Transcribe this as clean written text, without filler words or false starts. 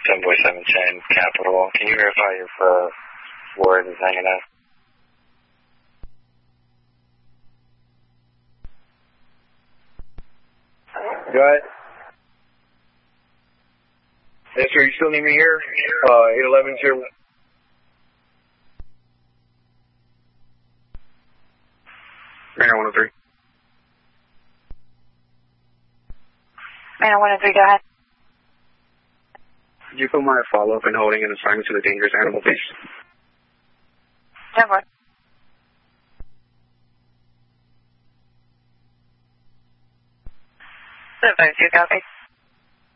Boy 710, Capital. Can you verify if Ward is hanging out? Go ahead. Yes, sir. You still need me here? 811's here. Manor 103. Manor 103, go ahead. Could you put my follow-up and holding an assignment to the dangerous animal, please? Never. 752, copy.